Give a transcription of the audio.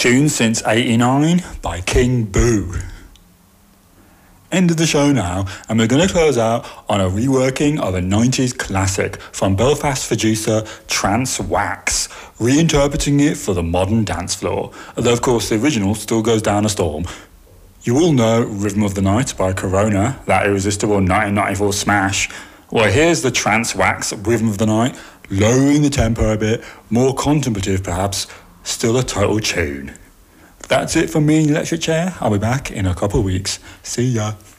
Tuned since '89 by King Boo. End of the show now, and we're going to close out on a reworking of a 90s classic from Belfast producer Trance Wax, reinterpreting it for the modern dance floor, although of course the original still goes down a storm. You all know Rhythm of the Night by Corona, that irresistible 1994 smash. Well, here's the Trance Wax Rhythm of the Night, lowering the tempo a bit, more contemplative perhaps, still a total tune. That's it from me in the electric chair. I'll be back in a couple of weeks. See ya.